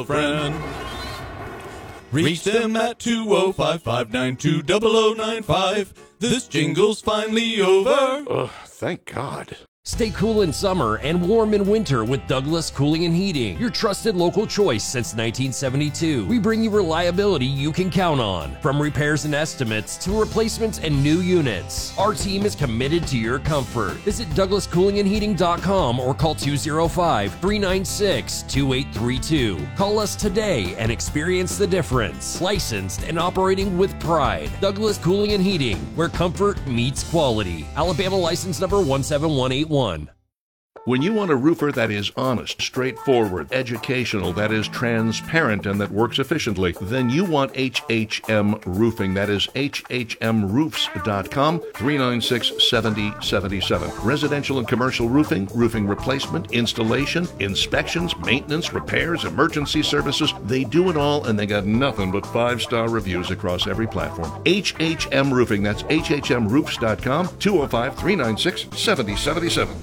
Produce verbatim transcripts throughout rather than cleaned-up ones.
friend. Reach them at two oh five, five nine two, zero zero nine five. This jingle's finally over. Ugh, thank God. Stay cool in summer and warm in winter with Douglas Cooling and Heating, your trusted local choice since nineteen seventy-two. We bring you reliability you can count on, from repairs and estimates to replacements and new units. Our team is committed to your comfort. Visit douglas cooling and heating dot com or call two oh five, three nine six, two eight three two. Call us today and experience the difference. Licensed and operating with pride. Douglas Cooling and Heating, where comfort meets quality. Alabama license number one seven one eight one. When you want a roofer that is honest, straightforward, educational, that is transparent, and that works efficiently, then you want H H M Roofing. That is H H M roofs dot com, three nine six, seven oh seven seven. Residential and commercial roofing, roofing replacement, installation, inspections, maintenance, repairs, emergency services. They do it all, and they got nothing but five-star reviews across every platform. H H M Roofing. That's H H M roofs dot com, two oh five, three nine six, seven oh seven seven.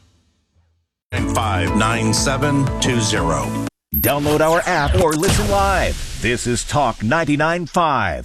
five nine seven two zero. Download our app or listen live. This is Talk ninety-nine point five.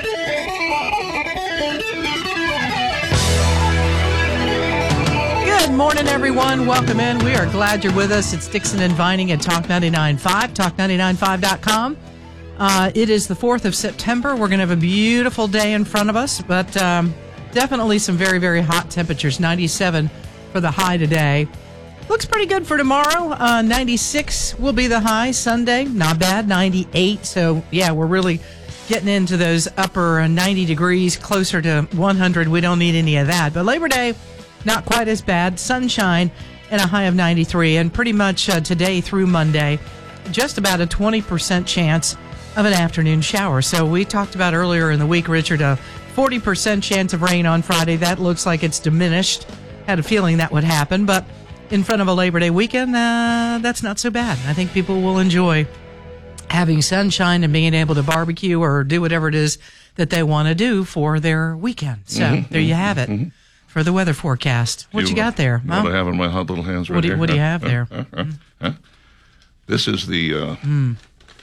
Good morning, everyone. Welcome in. We are glad you're with us. It's Dixon and Vining at Talk ninety-nine point five, talk ninety-nine five dot com. Uh, it is the fourth of September. We're going to have a beautiful day in front of us, but um, definitely some very, very hot temperatures. ninety-seven for the high today. Looks pretty good for tomorrow. Uh, ninety-six will be the high. Sunday, not bad, ninety-eight. So, yeah, we're really getting into those upper ninety degrees, closer to one hundred. We don't need any of that. But Labor Day, not quite as bad. Sunshine and a high of ninety-three. And pretty much uh, today through Monday, just about a twenty percent chance of an afternoon shower. So we talked about earlier in the week, Richard, a forty percent chance of rain on Friday. That looks like it's diminished. Had a feeling that would happen, but in front of a Labor Day weekend, uh, that's not so bad. I think people will enjoy having sunshine and being able to barbecue or do whatever it is that they want to do for their weekend. So mm-hmm, there you have it mm-hmm. for the weather forecast. What you, you got there? What huh? I have in my hot little hands right what do you, here. What do you have uh, there? Uh, uh, uh, uh. This is the... Uh, mm.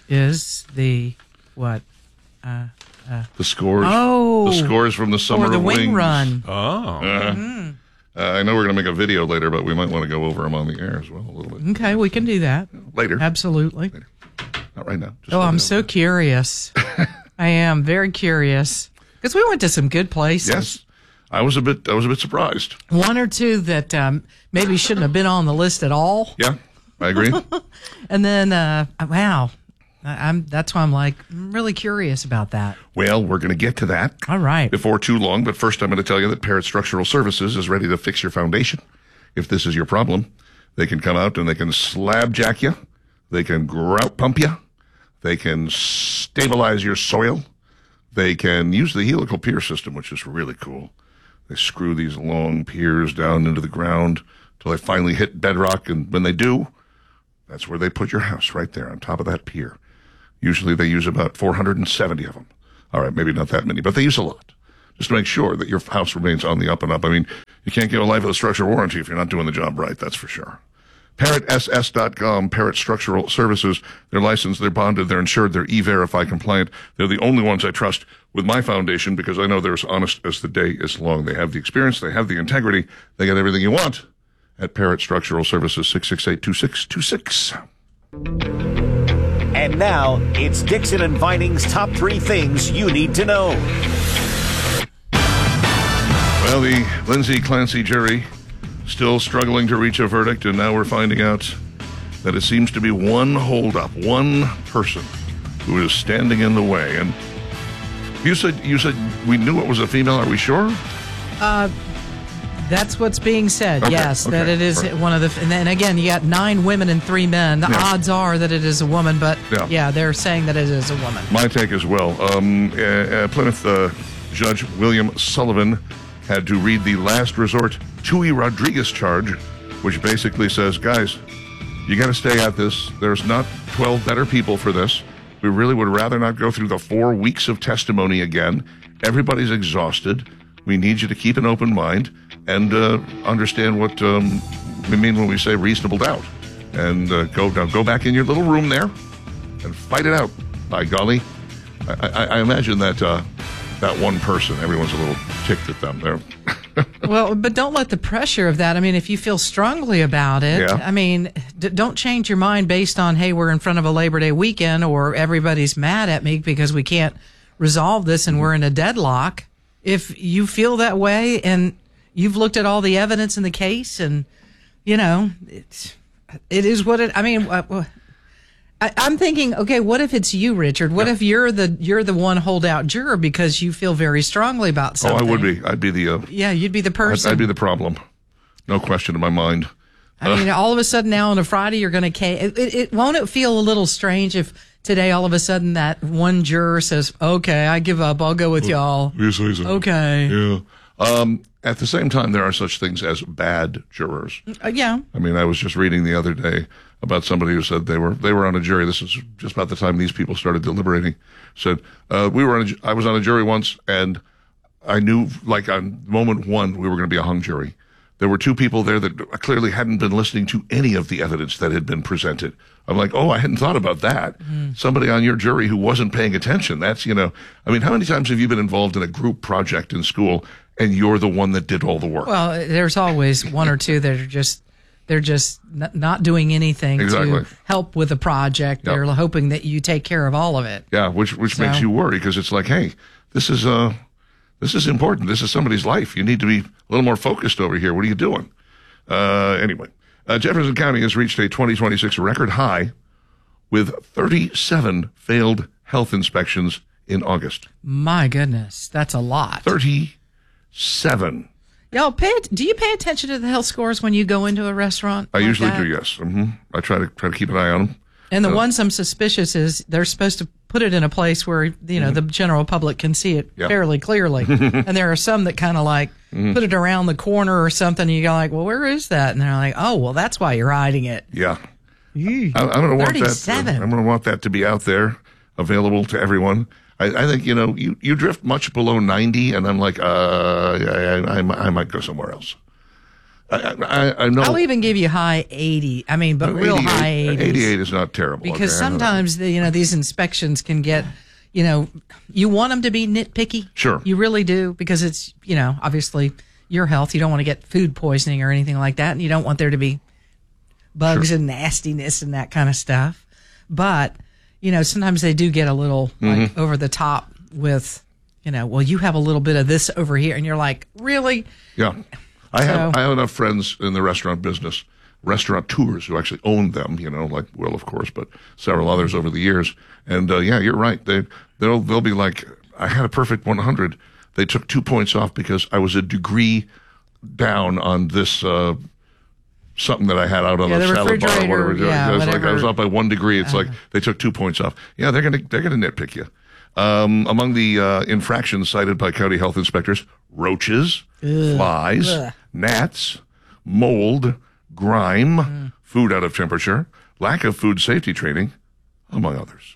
Is the what? Uh, uh, the scores. Oh. The scores from the Summer or the of wing Wings. run. Oh. Uh, mm-hmm. Uh, I know we're going to make a video later, but we might want to go over them on the air as well a little bit. Okay, we can do that. Later. Absolutely. Later. Not right now. Just oh, I'm so curious. I am very curious. Because we went to some good places. Yes. I was a bit I was a bit surprised. One or two that um, maybe shouldn't have been on the list at all. Yeah, I agree. And then, uh, wow. I'm, that's why I'm like, I'm really curious about that. Well, we're going to get to that. All right. Before too long, but first I'm going to tell you that Parrott Structural Services is ready to fix your foundation. If this is your problem, they can come out and they can slab jack you. They can grout pump you. They can stabilize your soil. They can use the helical pier system, which is really cool. They screw these long piers down into the ground until they finally hit bedrock, and when they do, that's where they put your house, right there on top of that pier. Usually they use about four hundred seventy of them. All right, maybe not that many, but they use a lot. Just to make sure that your house remains on the up and up. I mean, you can't get a life of a structural warranty if you're not doing the job right, that's for sure. Parrott S S dot com, Parrott Structural Services. They're licensed, they're bonded, they're insured, they're E-Verify compliant. They're the only ones I trust with my foundation because I know they're as honest as the day is long. They have the experience, they have the integrity, they got everything you want at Parrott Structural Services, six six eight, two six two six. And now, it's Dixon and Vining's top three things you need to know. Well, the Lindsay Clancy jury still struggling to reach a verdict, and now we're finding out that it seems to be one holdup, one person who is standing in the way. And you said you said we knew it was a female. Are we sure? Uh, that's what's being said. Okay, yes, okay, that it is right. one of the. And then again, you got nine women and three men. The yeah. odds are that it is a woman, but yeah. yeah, they're saying that it is a woman. My take as well. Um, uh, uh, Plymouth uh, Judge William Sullivan had to read the last resort Tui Rodriguez charge, which basically says, guys, you got to stay at this. There's not twelve better people for this. We really would rather not go through the four weeks of testimony again. Everybody's exhausted. We need you to keep an open mind and uh, understand what um, we mean when we say reasonable doubt. And uh, go now, go back in your little room there. and fight it out. By golly, I, I, I imagine that uh, that one person, everyone's a little ticked at them. They're well, but don't let the pressure of that. I mean, if you feel strongly about it, Yeah. I mean, d- don't change your mind based on, hey, we're in front of a Labor Day weekend or everybody's mad at me because we can't resolve this and we're in a deadlock. If you feel that way and you've looked at all the evidence in the case and, you know, it's, it is what it, I mean, uh, I, I'm thinking, okay, what if it's you, Richard? What Yeah. if you're the you're the one holdout juror because you feel very strongly about oh, something? I would be. I'd be the. Uh, Yeah, you'd be the I'd, person. I'd be the problem. No question in my mind. I mean, all of a sudden now on a Friday you're going to. It, it, it won't it feel a little strange if today all of a sudden that one juror says, "Okay, I give up. I'll go with y'all." You say so. Okay. Yeah. Um, at the same time, there are such things as bad jurors. Uh, yeah. I mean, I was just reading the other day about somebody who said they were they were on a jury. This is just about the time these people started deliberating. Said uh, we were on a, I was on a jury once, and I knew like on moment one we were going to be a hung jury. There were two people there that clearly hadn't been listening to any of the evidence that had been presented. I'm like, oh, I hadn't thought about that. Mm. Somebody on your jury who wasn't paying attention. That's, you know, I mean, how many times have you been involved in a group project in school and you're the one that did all the work? Well, there's always one or two that are just, they're just n- not doing anything Exactly. to help with the project. Yep. They're hoping that you take care of all of it. Yeah, which which So- makes you worry because it's like, hey, this is uh, this is important. This is somebody's life. You need to be a little more focused over here. What are you doing? Uh, anyway, uh, Jefferson County has reached a twenty twenty-six record high with thirty-seven failed health inspections in August. My goodness, that's a lot. thirty-seven. Y'all, pay, do you pay attention to the health scores when you go into a restaurant? I like usually that? do, yes. hmm I try to try to keep an eye on them. And the Uh, ones I'm suspicious is they're supposed to put it in a place where, you know, the general public can see it Yeah. fairly clearly. And there are some that kind of like put it around the corner or something. And you go like, well, where is that? And they're like, oh, well, that's why you're hiding it. Yeah. Eesh. I, I don't want that. thirty-seven. I'm going to want that to be out there, available to everyone. I, I think, you know, you, you drift much below ninety, and I'm like, uh, I, I, I might go somewhere else. I, I, I know. I'll even give you high eighty. I mean, but real high eighties. eighty-eight is not terrible. Because okay? I know. sometimes, the, you know, these inspections can get, you know, you want them to be nitpicky. Sure. You really do, because it's, you know, obviously your health. You don't want to get food poisoning or anything like that. And you don't want there to be bugs Sure. and nastiness and that kind of stuff. But, you know, sometimes they do get a little like Mm-hmm. over the top with, you know, well, you have a little bit of this over here. And you're like, really? Yeah. I have So- I have enough friends in the restaurant business, restaurateurs who actually own them, you know, like Will, of course, but several others over the years. And uh, yeah, you're right. They they'll they'll be like, I had a perfect one hundred. They took two points off because I was a degree down on this uh, something that I had out on Yeah, the, the salad bar or refrigerator, whatever. yeah, I was like I whatever. was up by one degree. It's like they took two points off. Yeah, they're gonna they're gonna nitpick you. Um, among the uh, infractions cited by county health inspectors, roaches, flies, Ugh. gnats, mold, grime, Mm. food out of temperature, lack of food safety training, among others.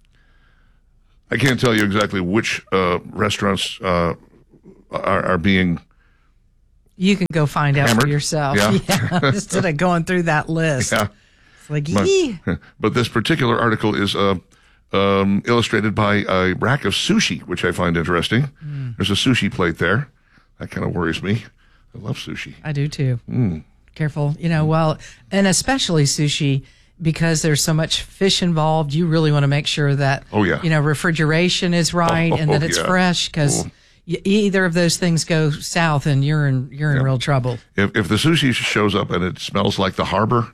I can't tell you exactly which uh, restaurants uh, are, are being You can go find out Hammered? for yourself. Yeah. Instead of going through that list. yeah. It's like, But, yee. but this particular article is uh, um, illustrated by a rack of sushi, which I find interesting. Mm. There's a sushi plate there. That kind of worries me. I love sushi. I do too. Mm. Careful, you know, well, and especially sushi, because there's so much fish involved. You really want to make sure that, Oh, yeah. you know, refrigeration is right Oh, and that it's yeah. fresh, because Oh. either of those things go south and you're in you're in real trouble. If, if the sushi shows up and it smells like the harbor,